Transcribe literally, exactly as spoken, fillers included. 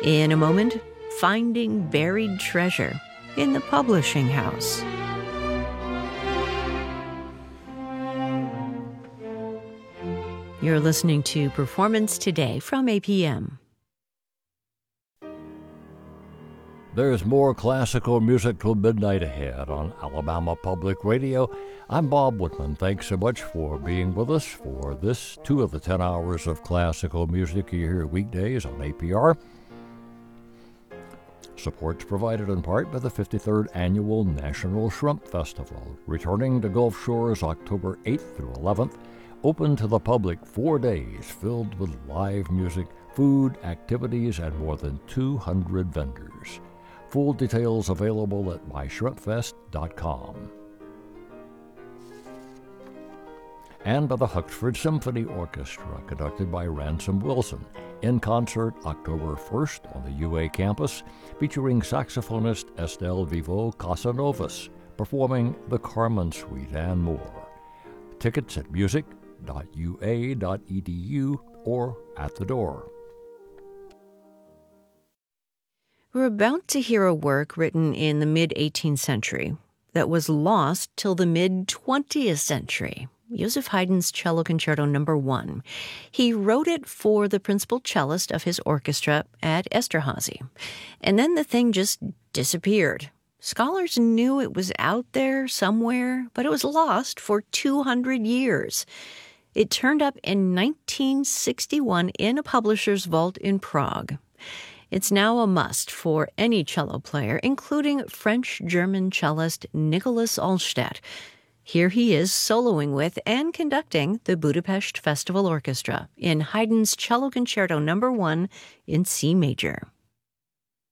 In a moment, finding buried treasure in the publishing house. You're listening to Performance Today from A P M. There's more classical music till midnight ahead on Alabama Public Radio. I'm Bob Whitman. Thanks so much for being with us for this two of the ten hours of classical music you hear weekdays on A P R. Support's provided in part by the fifty-third Annual National Shrimp Festival, returning to Gulf Shores October eighth through eleventh. Open to the public four days, filled with live music, food, activities, and more than two hundred vendors. Full details available at my shrimp fest dot com. And by the Huxford Symphony Orchestra, conducted by Ransom Wilson, in concert October first on the U A campus, featuring saxophonist Estelle Vivo Casanovas, performing the Carmen Suite and more. Tickets at music dot u a dot e d u or at the door. We're about to hear a work written in the mid-eighteenth century that was lost till the mid-twentieth century. Joseph Haydn's Cello Concerto Number One. He wrote it for the principal cellist of his orchestra at Esterhazy. And then the thing just disappeared. Scholars knew it was out there somewhere, but it was lost for two hundred years. It turned up in nineteen sixty-one in a publisher's vault in Prague. It's now a must for any cello player, including French-German cellist Nicholas Allstedt. Here he is soloing with and conducting the Budapest Festival Orchestra in Haydn's Cello Concerto Number One in C major.